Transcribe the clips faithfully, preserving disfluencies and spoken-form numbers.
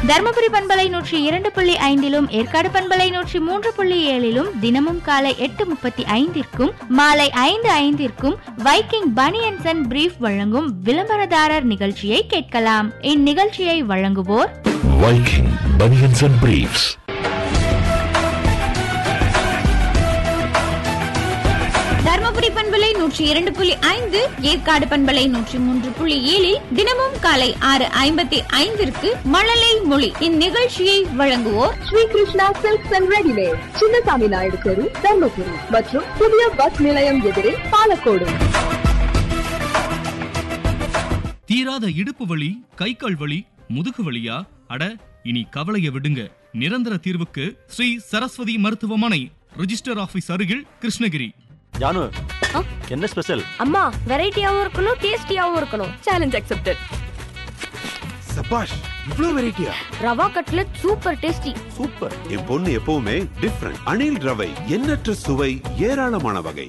தர்மபுரி பண்பலை நூற்றி இரண்டு புள்ளி ஐந்திலும் ஏற்காடு பண்பலை நூற்றி மூன்று புள்ளி ஏழிலும் தினமும் காலை எட்டு முப்பத்தி ஐந்திற்கும் மாலை ஐந்து ஐந்திற்கும் வைக்கிங் பனியன்ஸ் அண்ட் பிரீஃப் வழங்கும் விளம்பரதாரர் நிகழ்ச்சியை கேட்கலாம். இந்நிகழ்ச்சியை வழங்குவோர் Viking banians and briefs. Dharmapuri பண்பலை நூற்றி இரண்டு புள்ளி ஐந்து ஏற்காடு பண்பலை நூற்றி மூன்று புள்ளி ஏழில் தினமும் காலை ஆறு ஐம்பத்தி ஐந்திற்கு மழலை மொழி. இந்நிகழ்ச்சியை வழங்குவோர் Sri Krishna silks and readymade, Chinnasamy Naidu தெரு, தர்மபுரி மற்றும் புதிய பஸ் நிலையம் எதிரே பாலக்கோடு. தீராத இடுப்பு வலி, கை கால் வலி, முதுகு வலியா? அட, இனி கவலைய விடுங்க. நிரந்தர தீர்வுக்கு ஸ்ரீ சரஸ்வதி மருத்துவமனை, ரிஜிஸ்டர் ஆபீஸ் அருகில், கிருஷ்ணகிரி. ஜானு, என்ன ஸ்பெஷல்? அம்மா, வெரைட்டியாவும் இருக்கணும், டேஸ்டியாவும் இருக்கணும். Challenge accepted. சபாஷ், இவ்ளோ வெரைட்டியா? Rava cutlet super tasty. Super. என் பொண்ணு எப்பவுமே டிஃபரண்ட். அணில் ரவை, எண்ணற்ற சுவை, ஏராளமான வகை.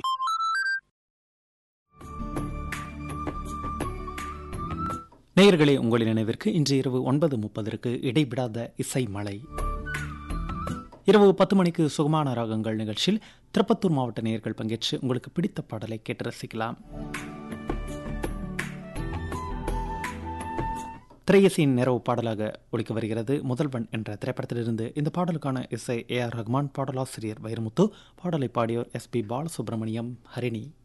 நேயர்களே, உங்களின் நினைவிற்கு இன்று இரவு ஒன்பது முப்பதற்கு இடைவிடாத இசை மழை. இரவு பத்து மணிக்கு சுகமான ராகங்கள் நிகழ்ச்சியில் திருப்பத்தூர் மாவட்ட நேயர்கள் பங்கேற்று உங்களுக்கு பிடித்த பாடலை கேட்டு ரசிக்கலாம். திரையசியின் நிறைவு பாடலாக ஒலிக்க வருகிறது முதல்வன் என்ற திரைப்படத்திலிருந்து. இந்த பாடலுக்கான இசை ஏ ஆர் ரஹ்மான், பாடலாசிரியர் வைரமுத்து, பாடலை பாடியோர் எஸ் பி பாலசுப்ரமணியம், ஹரிணி.